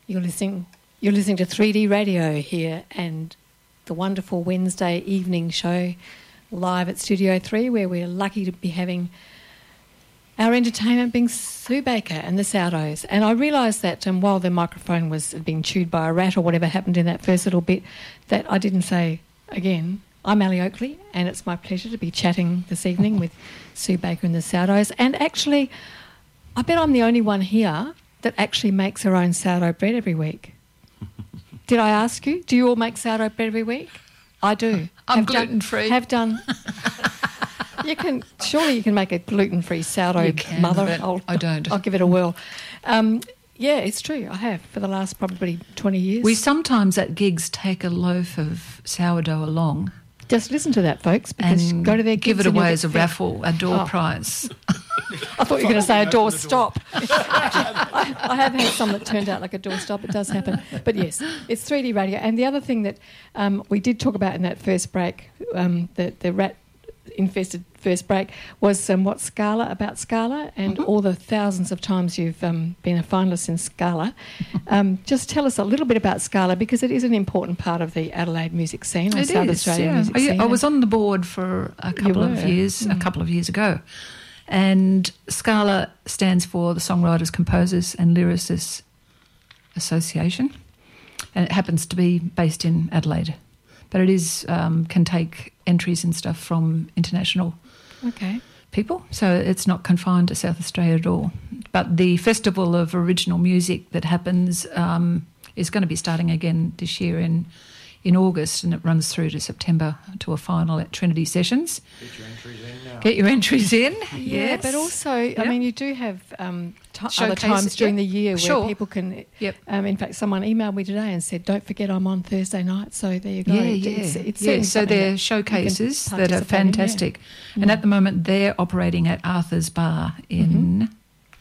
You're listening to 3D Radio here and the wonderful Wednesday evening show live at Studio 3, where we're lucky to be having our entertainment being Sue Baker and the Sourdough. And I realised that while the microphone was being chewed by a rat or whatever happened in that first little bit, that I didn't say again, I'm Ali Oakley, and it's my pleasure to be chatting this evening with Sue Baker and the Sourdough. And actually, I bet I'm the only one here that actually makes her own sourdough bread every week. Did I ask you? Do you all make sourdough bread every week? I do. I'm gluten-free. Have done. Surely you can make a gluten-free sourdough, mother. I don't. I'll give it a whirl. Yeah, it's true. I have for the last probably 20 years. We sometimes at gigs take a loaf of sourdough along. Just listen to that, folks, because and go to their gigs give it away as a fed. raffle, a door prize. I thought you were going to say a door stop. I have had some that turned out like a door stop. It does happen. But yes, it's 3D radio. And the other thing that we did talk about in that first break, the rat-infested first break, was about Scala and all the thousands of times you've been a finalist in Scala. Just tell us a little bit about Scala, because it is an important part of the Adelaide music scene, or South Australian music scene. I was on the board for a couple of years ago. And Scala stands for the Songwriters, Composers and Lyricists Association, and it happens to be based in Adelaide. But it is can take entries and stuff from international people, so it's not confined to South Australia at all. But the Festival of Original Music that happens is going to be starting again this year in August, and it runs through to September to a final at Trinity Sessions. Get your entries in now. Get your entries in, yeah, yes. But also, I mean, you do have other times during the year where people can... in fact, someone emailed me today and said, don't forget I'm on Thursday night, so there you go. So they're showcases that are fantastic. And at the moment, they're operating at Arthur's Bar in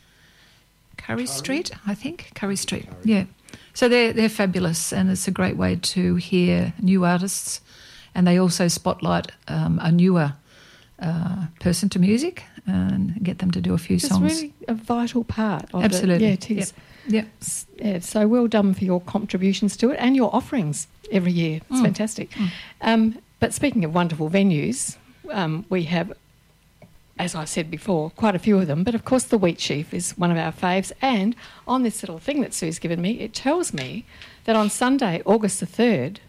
Curry Street, I think. Curry Street, yeah. So they're fabulous, and it's a great way to hear new artists, and they also spotlight a newer person to music and get them to do a few songs. It's really a vital part of Absolutely. it. Yeah, it is. Yep. Yeah, so well done for your contributions to it and your offerings every year. It's fantastic. But speaking of wonderful venues, we have, as I said before, quite a few of them. But, of course, the Wheat Sheaf is one of our faves. And on this little thing that Sue's given me, it tells me that on Sunday, August the 3rd,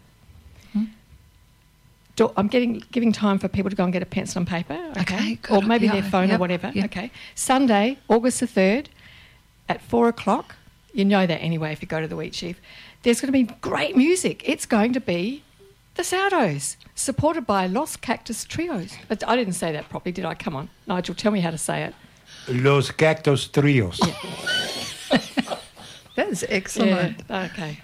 I'm giving time for people to go and get a pencil and paper, okay? Or maybe their phone or whatever, okay? Sunday, August the 3rd, at 4 o'clock, you know that anyway if you go to the Wheat Sheaf, there's going to be great music. It's going to be the Sourdoughs, supported by Los Cactus Trios. But I didn't say that properly, did I? Come on, Nigel, tell me how to say it. Los Cactus Trios. Yeah. That is excellent. Yeah, okay.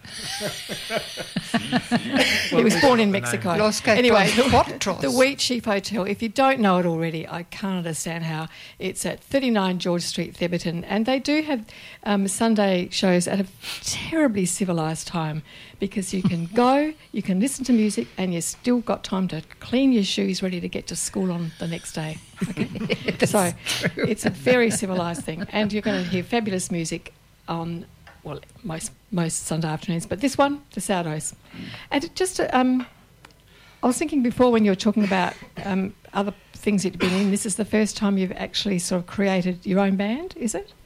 He was born in Mexico. Anyway, the Wheat Sheaf Hotel, if you don't know it already, I can't understand how. It's at 39 George Street, Theberton, and they do have Sunday shows at a terribly civilised time, because you can go, you can listen to music, and you've still got time to clean your shoes ready to get to school on the next day. Okay? So it's a very civilised thing, and you're going to hear fabulous music on... well, most Sunday afternoons, but this one, the Sourdoughs. And just, I was thinking before when you were talking about other things that you've been in, this is the first time you've actually sort of created your own band, is it?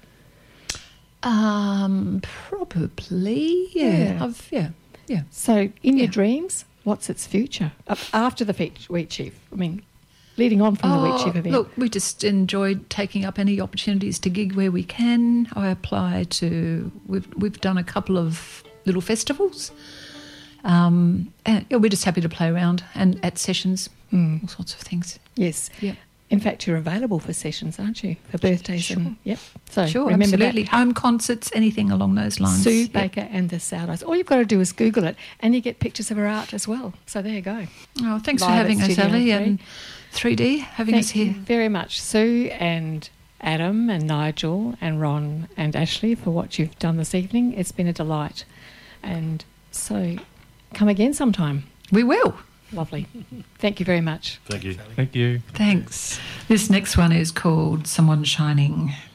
Probably, yeah. Yeah. So in your dreams, what's its future? After the Wheat Sheaf, I mean... leading on from the Wheat Sheaf event. Look, we just enjoyed taking up any opportunities to gig where we can. I apply to... We've done a couple of little festivals. And we're just happy to play around and at sessions, all sorts of things. Yes. Yeah. In fact, you're available for sessions, aren't you? For birthdays. Sure. And, yep. So sure, remember absolutely. that. Home concerts, anything along those lines. Sue Baker and the Sourdoughs. All you've got to do is Google it, and you get pictures of her art as well. So there you go. Oh, thanks Live for having at us, Studio Ali, 3. and 3D having us here. Thank you very much, Sue and Adam and Nigel and Ron and Ashley, for what you've done this evening. It's been a delight. And so come again sometime. We will. Lovely. Thank you very much. Thank you. Thank you. Thanks. This next one is called Someone Shining.